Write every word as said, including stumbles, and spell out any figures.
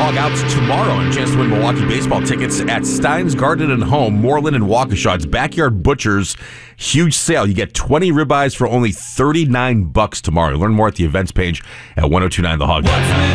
Hog Outs tomorrow and a chance to win Milwaukee baseball tickets at Stein's Garden and Home, Moreland and Waukesha. It's Backyard Butchers. Huge sale. You get twenty ribeyes for only thirty-nine bucks tomorrow. Learn more at the events page at ten twenty-nine the hog dot com.